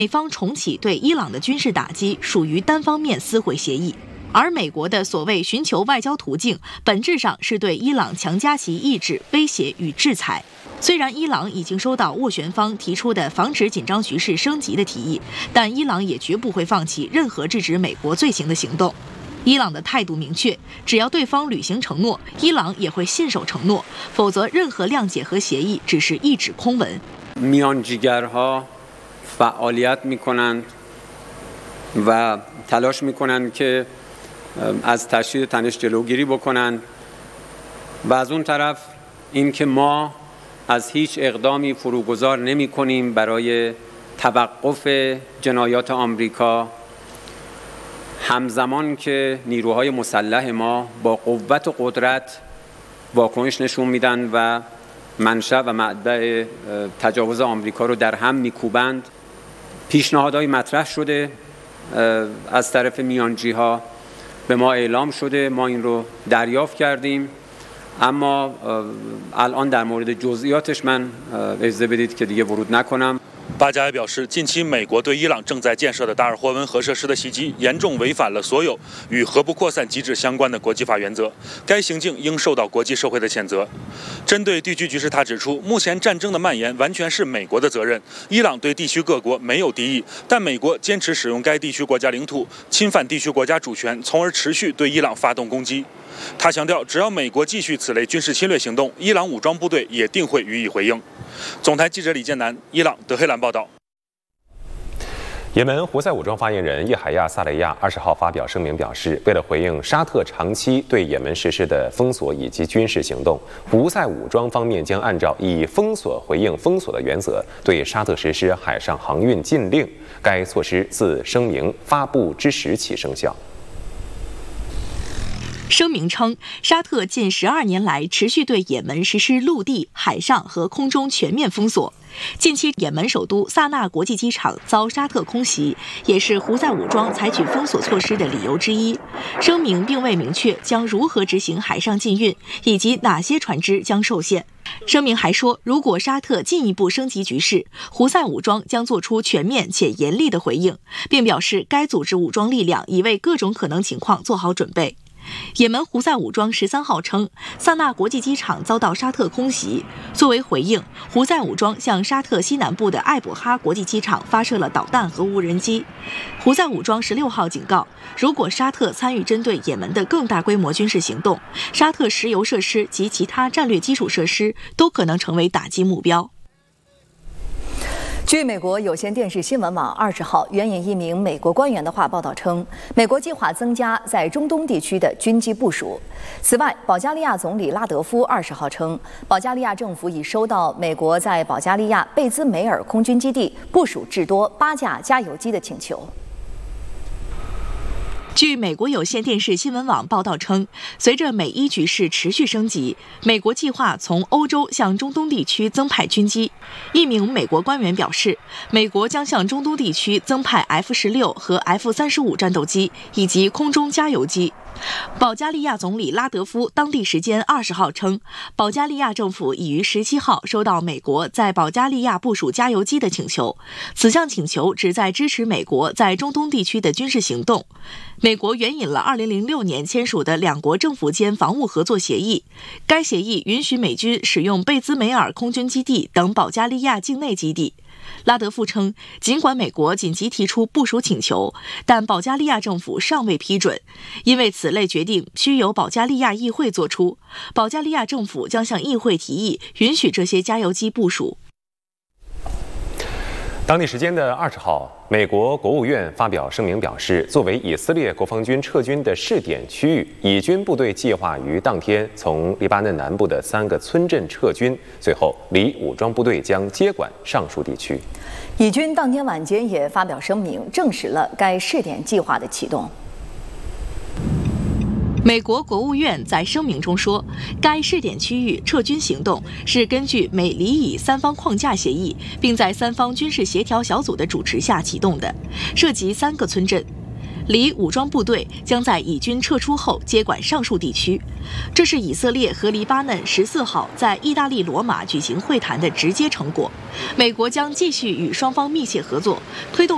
美方重启对伊朗的军事打击属于单方面撕毁协议，而美国的所谓寻求外交途径，本质上是对伊朗强加其意志、威胁与制裁。虽然伊朗已经收到斡旋方提出的防止紧张局势升级的提议，但伊朗也绝不会放弃任何制止美国罪行的行动。伊朗的态度明确，只要对方履行承诺，伊朗也会信守承诺，否则任何谅解和协议只是一纸空文。 میانجیگرها فعالیت میکنند و تلاش میکنند که از تشدید تنش جلوگیری بکنند و از اون طرف اینکه ما از هیچ اقدامی فروگذار نمی‌کنیم برای توقف جنایات آمریکا همزمان که نیروهای مسلح ما با قوت و قدرت واکنش نشون میدن و منشأ و معدع تجاوز آمریکا رو در هم میکوبند. پیشنهادهای مطرح شده از طرف میانجی‌ها به ما اعلام شده، ما این رو دریافت کردیم، اما الان در مورد جزئیاتش من اجازه بدید که دیگه ورود نکنم。 巴加还表示，近期美国对伊朗正在建设的达尔霍温核设施的袭击，严重违反了所有与核不扩散机制相关的国际法原则，该行径应受到国际社会的谴责。针对地区局势，他指出，目前战争的蔓延完全是美国的责任，伊朗对地区各国没有敌意，但美国坚持使用该地区国家领土，侵犯地区国家主权，从而持续对伊朗发动攻击。他强调，只要美国继续此类军事侵略行动，伊朗武装部队也定会予以回应。总台记者李建南，伊朗德黑兰报道。 也门胡塞武装发言人叶海亚·萨雷亚20号发表声明表示，为了回应沙特长期对也门实施的封锁以及军事行动，胡塞武装方面将按照以封锁回应封锁的原则，对沙特实施海上航运禁令。该措施自声明发布之时起生效。 声明称，沙特近12年来持续对也门实施陆地、海上和空中全面封锁。近期，也门首都萨那国际机场遭沙特空袭，也是胡塞武装采取封锁措施的理由之一。声明并未明确将如何执行海上禁运，以及哪些船只将受限。声明还说，如果沙特进一步升级局势，胡塞武装将做出全面且严厉的回应，并表示该组织武装力量已为各种可能情况做好准备。也门胡塞武装13号称，萨那国际机场遭到沙特空袭。作为回应，胡塞武装向沙特西南部的艾卜哈国际机场发射了导弹和无人机。胡塞武装16号警告，如果沙特参与针对也门的更大规模军事行动，沙特石油设施及其他战略基础设施都可能成为打击目标。 据美国有线电视新闻网20号援引一名美国官员的话报道称，美国计划增加在中东地区的军机部署。此外，保加利亚总理拉德夫20号称，保加利亚政府已收到美国在保加利亚贝兹梅尔空军基地部署至多8架加油机的请求。 据美国有线电视新闻网报道称，随着美伊局势持续升级，美国计划从欧洲向中东地区增派军机。一名美国官员表示，美国将向中东地区增派 F-16和 F-35战斗机以及空中加油机。保加利亚总理拉德夫当地时间20号称，保加利亚政府已于17号收到美国在保加利亚部署加油机的请求。此项请求旨在支持美国在中东地区的军事行动。美国援引了2006年签署的两国政府间防务合作协议，该协议允许美军使用贝兹梅尔空军基地等保加利亚境内基地。拉德夫称，尽管美国紧急提出部署请求，但保加利亚政府尚未批准，因为此类决定需由保加利亚议会作出。保加利亚政府将向议会提议允许这些加油机部署。 当地时间的20号，美国国务院发表声明表示，作为以色列国防军撤军的试点区域，以军部队计划于当天从黎巴嫩南部的3个村镇撤军，随后黎武装部队将接管上述地区。 以军当天晚间也发表声明，证实了该试点计划的启动。 美国国务院在声明中说，该试点区域撤军行动是根据美黎以3方框架协议，并在3方军事协调小组的主持下启动的，涉及3个村镇。黎武装部队将在以军撤出后接管上述地区。这是以色列和黎巴嫩14号在意大利罗马举行会谈的直接成果。美国将继续与双方密切合作，推动